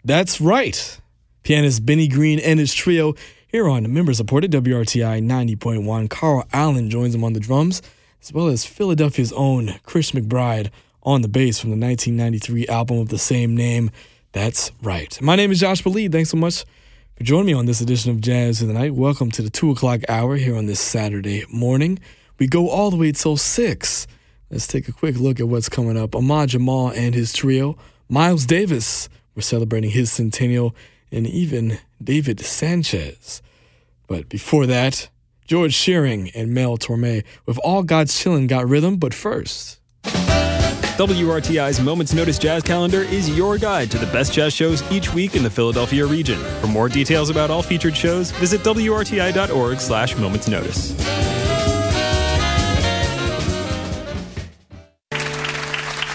That's right. Pianist Benny Green and his trio here on member-supported WRTI 90.1. Carl Allen joins him on the drums, as well as Philadelphia's own Chris McBride on the bass from the 1993 album of the same name. That's right. My name is Josh Believe. Thanks so much for joining me on this edition of Jazz of the Night. Welcome to the 2 o'clock hour here on this Saturday morning. We go all the way till 6. Let's take a quick look at what's coming up. Ahmad Jamal and his trio. Miles Davis, we're celebrating his centennial, and even David Sanchez. But before that, George Shearing and Mel Torme with All God's Chillin' Got Rhythm. But first, WRTI's Moments Notice Jazz Calendar is your guide to the best jazz shows each week in the Philadelphia region. For more details about all featured shows, visit WRTI.org/momentsnotice.